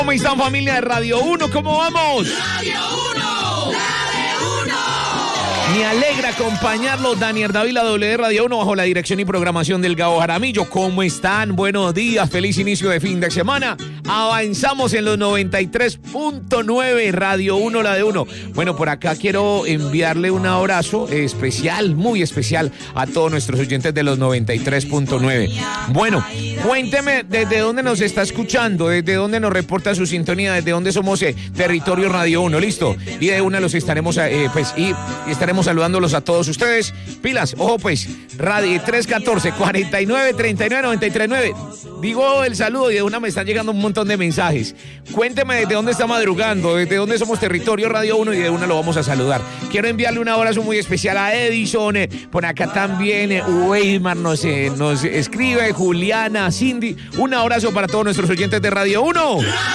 ¿Cómo están, familia de Radio 1? ¿Cómo vamos? Radio 1, la de 1. Me alegra acompañarlos, Daniel Dávila, W Radio 1, bajo la dirección y programación del Gabo Jaramillo. ¿Cómo están? Buenos días, feliz inicio de fin de semana. Avanzamos en los 93.9, Radio 1, la de 1. Bueno, por acá quiero enviarle un abrazo especial, muy especial, a todos nuestros oyentes de los 93.9. Bueno, cuénteme desde dónde nos está escuchando, desde dónde nos reporta su sintonía, desde dónde somos Territorio Radio 1, ¿listo? Y de una los estaremos, y estaremos saludándolos a todos ustedes. Pilas, ojo pues, Radio 314-4939-939. Digo el saludo y de una me están llegando un montón de mensajes. Cuénteme desde dónde está madrugando, desde dónde somos Territorio Radio 1 y de una lo vamos a saludar. Quiero enviarle un abrazo muy especial a Edison, por acá también Weimar nos escribe, Juliana, Cindy. Un abrazo para todos nuestros oyentes de Radio 1.